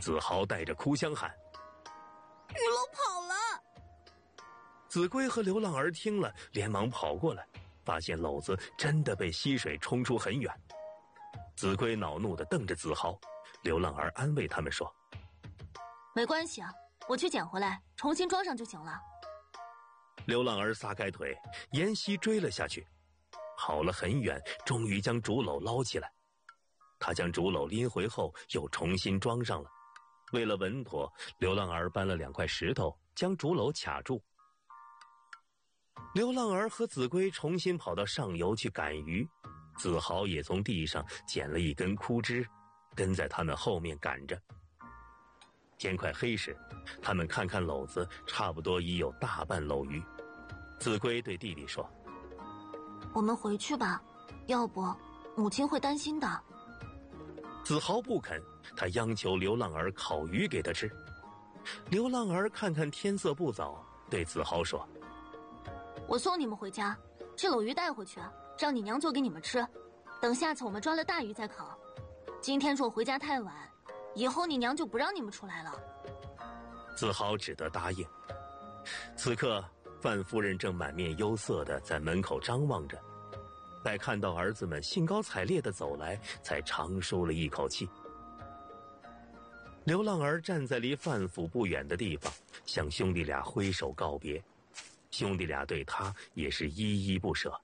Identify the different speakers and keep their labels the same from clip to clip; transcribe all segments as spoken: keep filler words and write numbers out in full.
Speaker 1: 子豪带着哭腔喊：
Speaker 2: 玉楼跑了！
Speaker 1: 子规和刘浪儿听了连忙跑过来，发现篓子真的被溪水冲出很远。子规恼怒地瞪着子豪，刘浪儿安慰他们说：
Speaker 3: 没关系啊，我去捡回来重新装上就行了。
Speaker 1: 刘浪儿撒开腿沿溪追了下去，跑了很远，终于将竹篓捞起来。他将竹篓拎回后又重新装上了，为了稳妥，刘浪儿搬了两块石头将竹篓卡住。刘浪儿和子规重新跑到上游去赶鱼，子豪也从地上捡了一根枯枝，跟在他们后面赶着。天快黑时，他们看看篓子，差不多已有大半篓鱼。子规对弟弟说：
Speaker 3: 我们回去吧，要不母亲会担心的。
Speaker 1: 子豪不肯，他央求刘浪儿烤鱼给他吃。刘浪儿看看天色不早，对子豪说：
Speaker 3: 我送你们回家，这篓鱼带回去，让你娘做给你们吃，等下次我们抓了大鱼再烤。今天若回家太晚，以后你娘就不让你们出来了。
Speaker 1: 子豪只得答应。此刻范夫人正满面忧色地在门口张望着，待看到儿子们兴高采烈地走来，才长舒了一口气。刘浪儿站在离范府不远的地方，向兄弟俩挥手告别，兄弟俩对他也是依依不舍。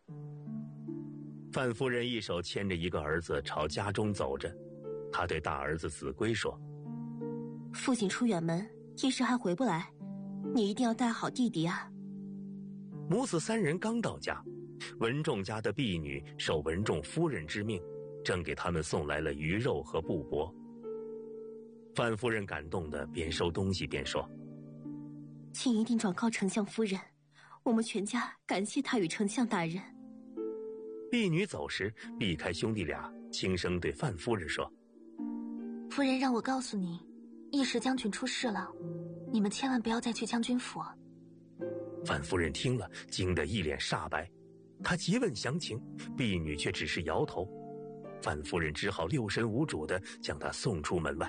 Speaker 1: 范夫人一手牵着一个儿子朝家中走着，他对大儿子子规说：
Speaker 4: 父亲出远门，一时还回不来，你一定要带好弟弟啊。
Speaker 1: 母子三人刚到家，文仲家的婢女受文仲夫人之命，正给他们送来了鱼肉和布帛。范夫人感动地边收东西边说：
Speaker 4: 请一定转告丞相夫人，我们全家感谢他与丞相大人。
Speaker 1: 婢女走时避开兄弟俩，轻声对范夫人说：
Speaker 3: 夫人让我告诉你，义时将军出事了，你们千万不要再去将军府。
Speaker 1: 范夫人听了惊得一脸煞白，她急问详情，婢女却只是摇头。范夫人只好六神无主地将她送出门外。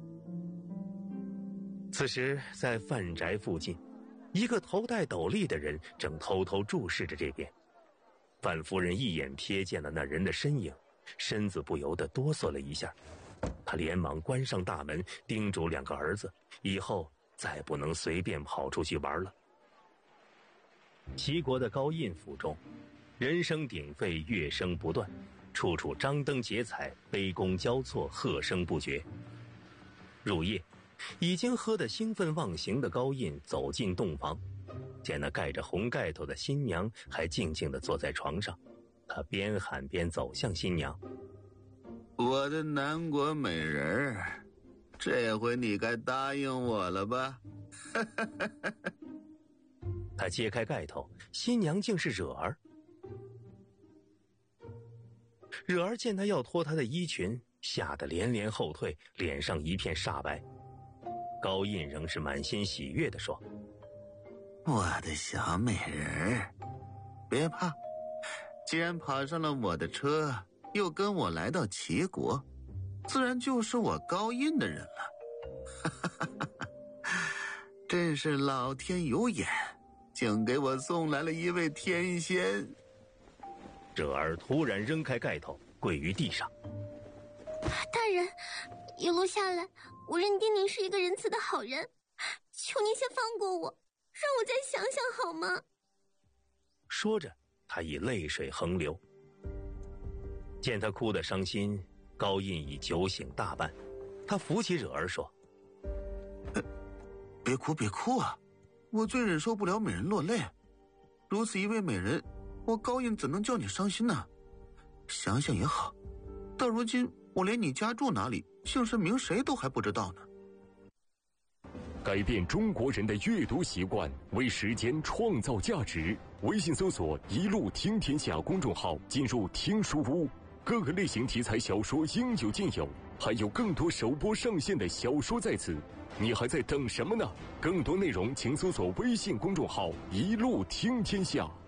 Speaker 1: 此时在范宅附近，一个头戴斗笠的人正偷偷注视着这边。范夫人一眼瞥见了那人的身影，身子不由得哆嗦了一下。她连忙关上大门，叮嘱两个儿子以后再不能随便跑出去玩了。齐国的高印府中，人声鼎沸，乐声不断，处处张灯结彩，杯弓交错，喝声不绝。入夜，已经喝得兴奋忘形的高印走进洞房，见那盖着红盖头的新娘还静静地坐在床上，他边喊边走向新娘：
Speaker 5: 我的南国美人儿，这回你该答应我了吧？
Speaker 1: 他揭开盖头，新娘竟是惹儿。惹儿见他要脱他的衣裙，吓得连连后退，脸上一片煞白。高印仍是满心喜悦地说：
Speaker 5: 我的小美人儿，别怕，既然跑上了我的车，又跟我来到齐国，自然就是我高印的人了。真是老天有眼，竟给我送来了一位天仙。
Speaker 1: 惹儿突然扔开盖头，跪于地上：
Speaker 4: 大人，一路下来，我认定您是一个仁慈的好人，求您先放过我，让我再想想好吗？
Speaker 1: 说着，他已泪水横流。见他哭得伤心，高印已酒醒大半，他扶起惹儿说：
Speaker 5: 呃、别哭别哭啊，我最忍受不了美人落泪，如此一位美人，我高印怎能叫你伤心呢？想想也好，到如今我连你家住哪里，姓甚名谁都还不知道呢。
Speaker 6: 改变中国人的阅读习惯，为时间创造价值。微信搜索一路听天下公众号，进入听书屋，各个类型题材小说应有尽有，还有更多首播上线的小说在此，你还在等什么呢？更多内容请搜索微信公众号一路听天下。